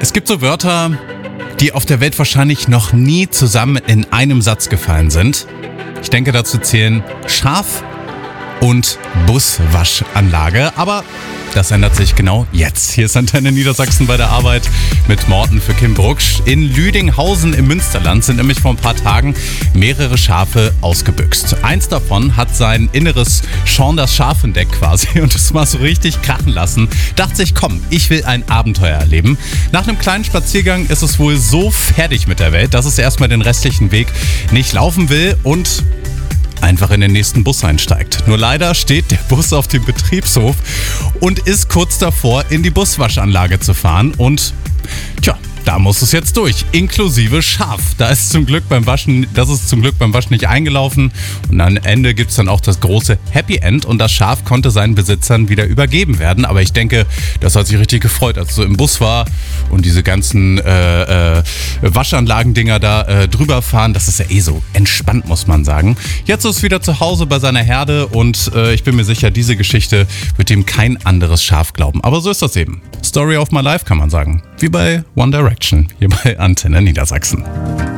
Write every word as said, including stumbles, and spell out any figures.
Es gibt so Wörter, die auf der Welt wahrscheinlich noch nie zusammen in einem Satz gefallen sind. Ich denke, dazu zählen Schaf und Buswaschanlage. Aber das ändert sich genau jetzt. Hier ist Antenne Niedersachsen bei der Arbeit mit Morten für Kim Brucksch. In Lüdinghausen im Münsterland sind nämlich vor ein paar Tagen mehrere Schafe ausgebüxt. Eins davon hat sein inneres Shaun das Schaf entdeckt quasi und es mal so richtig krachen lassen. Dachte sich, komm, ich will ein Abenteuer erleben. Nach einem kleinen Spaziergang ist es wohl so fertig mit der Welt, dass es erstmal den restlichen Weg nicht laufen will und einfach in den nächsten Bus einsteigt. Nur leider steht der Bus auf dem Betriebshof und ist kurz davor, in die Buswaschanlage zu fahren. Und tja, da muss es jetzt durch, inklusive Schaf. Da ist zum Glück beim Waschen, das ist zum Glück beim Waschen nicht eingelaufen. Und am Ende gibt es dann auch das große Happy End und das Schaf konnte seinen Besitzern wieder übergeben werden. Aber ich denke, das hat sich richtig gefreut, als es so im Bus war und diese ganzen äh, äh, Waschanlagendinger da äh, drüber fahren. Das ist ja eh so entspannt, muss man sagen. Jetzt ist es wieder zu Hause bei seiner Herde und äh, ich bin mir sicher, diese Geschichte wird ihm kein anderes Schaf glauben. Aber so ist das eben. Story of my life, kann man sagen. Wie bei One Direction, hier bei Antenne Niedersachsen.